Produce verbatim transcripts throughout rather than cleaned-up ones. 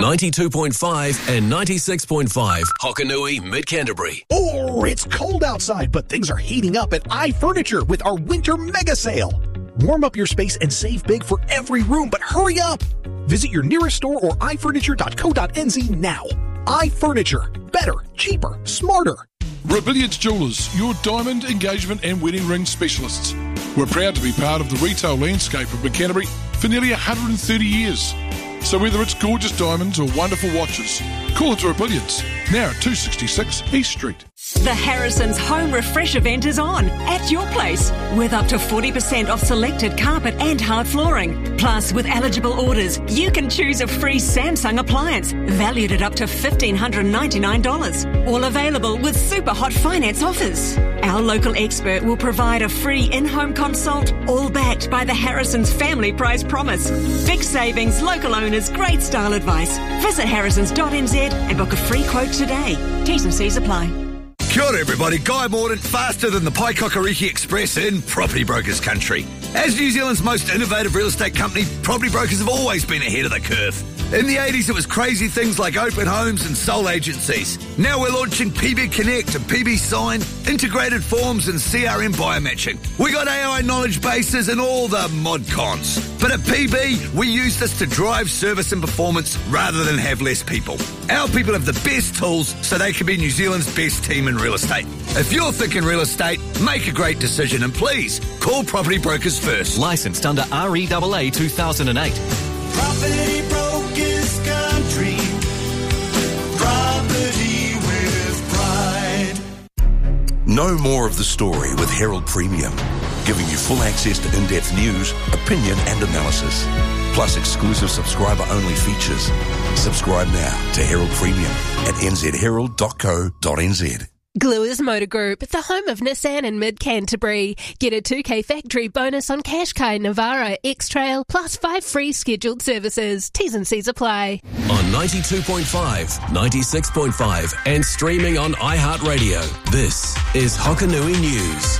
ninety-two point five and ninety-six point five. Hokanui, Mid-Canterbury. Oh, it's cold outside, but things are heating up at iFurniture with our winter mega sale. Warm up your space and save big for every room, but hurry up. Visit your nearest store or i furniture dot co dot n z now. iFurniture. Better, cheaper, smarter. Rebellions Jewelers, your diamond, engagement and wedding ring specialists. We're proud to be part of the retail landscape of Mid-Canterbury for nearly one hundred thirty years. So whether it's gorgeous diamonds or wonderful watches, call it Rebellions, now at two sixty-six East Street. The Harrison's Home Refresh event is on at your place with up to forty percent off selected carpet and hard flooring. Plus, with eligible orders, you can choose a free Samsung appliance valued at up to fifteen hundred ninety-nine dollars. All available with super hot finance offers. Our local expert will provide a free in-home consult, all backed by the Harrison's Family Price Promise. Big savings, local owners, great style advice. Visit harrisons dot n z and book a free quote today. T's and C's apply. Kia ora everybody, Guy Morden, faster than the Paikakariki Express in Property Brokers country. As New Zealand's most innovative real estate company, Property Brokers have always been ahead of the curve. In the eighties, it was crazy things like open homes and sole agencies. Now we're launching P B Connect and P B Sign, integrated forms and C R M biomatching. We got A I knowledge bases and all the mod cons. But at P B, we use this to drive service and performance rather than have less people. Our people have the best tools so they can be New Zealand's best team in real estate. If you're thinking real estate, make a great decision and please call Property Brokers first. Licensed under R E A A two thousand eight. Property Brokers Country. Property with pride. Know more of the story with Herald Premium, giving you full access to in-depth news, opinion and analysis, plus exclusive subscriber-only features. Subscribe now to Herald Premium at n z herald dot co dot n z. Gluers Motor Group, the home of Nissan in Mid-Canterbury. Get a two K factory bonus on Qashqai, Navara, X-Trail, plus five free scheduled services. T's and C's apply. On ninety-two point five, ninety-six point five and streaming on iHeartRadio. This is Hokanui News.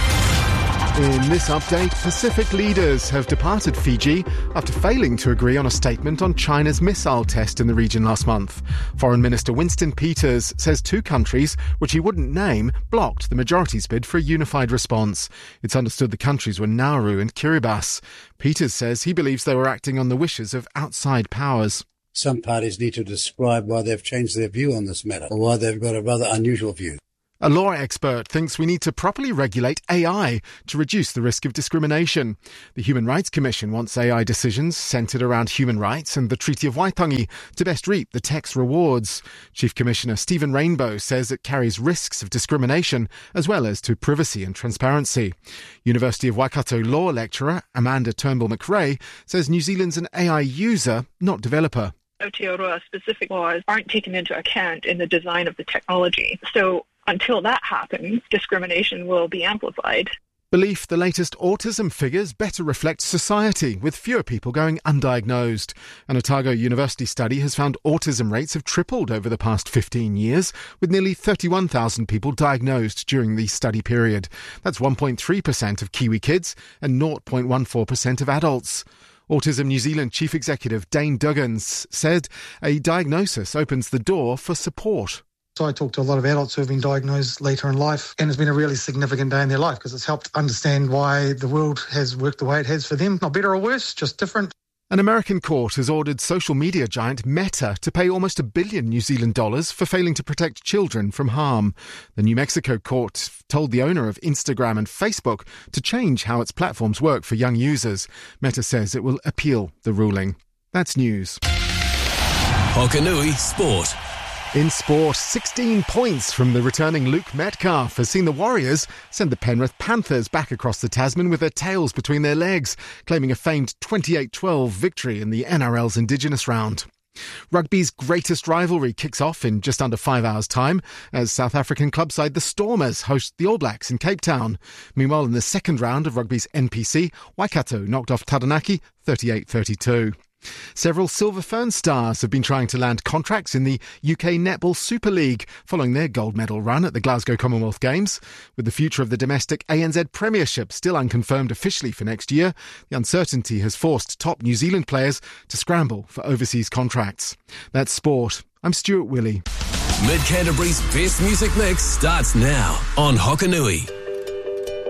In this update, Pacific leaders have departed Fiji after failing to agree on a statement on China's missile test in the region last month. Foreign Minister Winston Peters says two countries, which he wouldn't name, blocked the majority's bid for a unified response. It's understood the countries were Nauru and Kiribati. Peters says he believes they were acting on the wishes of outside powers. Some parties need to describe why they've changed their view on this matter, or why they've got a rather unusual view. A law expert thinks we need to properly regulate A I to reduce the risk of discrimination. The Human Rights Commission wants A I decisions centred around human rights and the Treaty of Waitangi to best reap the tech's rewards. Chief Commissioner Stephen Rainbow says it carries risks of discrimination as well as to privacy and transparency. University of Waikato law lecturer Amanda Turnbull-McRae says New Zealand's an A I user, not developer. Aotearoa specific laws aren't taken into account in the design of the technology. So until that happens, discrimination will be amplified. Belief the latest autism figures better reflect society, with fewer people going undiagnosed. An Otago University study has found autism rates have tripled over the past fifteen years, with nearly thirty-one thousand people diagnosed during the study period. That's one point three percent of Kiwi kids and zero point one four percent of adults. Autism New Zealand Chief Executive Dane Duggins said a diagnosis opens the door for support. So I talk to a lot of adults who have been diagnosed later in life, and it's been a really significant day in their life because it's helped understand why the world has worked the way it has for them. Not better or worse, just different. An American court has ordered social media giant Meta to pay almost a billion New Zealand dollars for failing to protect children from harm. The New Mexico court told the owner of Instagram and Facebook to change how its platforms work for young users. Meta says it will appeal the ruling. That's news. Hokanui Sport. In sport, sixteen points from the returning Luke Metcalf has seen the Warriors send the Penrith Panthers back across the Tasman with their tails between their legs, claiming a famed twenty-eight twelve victory in the N R L's Indigenous round. Rugby's greatest rivalry kicks off in just under five hours' time as South African club side the Stormers host the All Blacks in Cape Town. Meanwhile, in the second round of rugby's N P C, Waikato knocked off Taranaki thirty-eight thirty-two. Several Silver Fern stars have been trying to land contracts in the U K Netball Super League following their gold medal run at the Glasgow Commonwealth Games. With the future of the domestic A N Z Premiership still unconfirmed officially for next year, the uncertainty has forced top New Zealand players to scramble for overseas contracts. That's sport. I'm Stuart Willey. Mid Canterbury's best music mix starts now on Hokanui.